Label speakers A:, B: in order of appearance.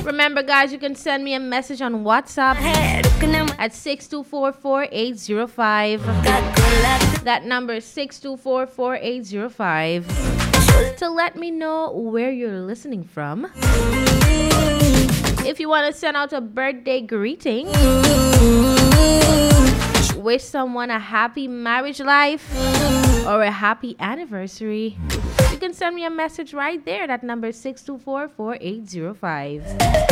A: Remember, guys, you can send me a message on WhatsApp at 6244805. That number is 6244805 to let me know where you're listening from. If you want to send out a birthday greeting, wish someone a happy marriage life or a happy anniversary, you can send me a message right there. That number is 6244805.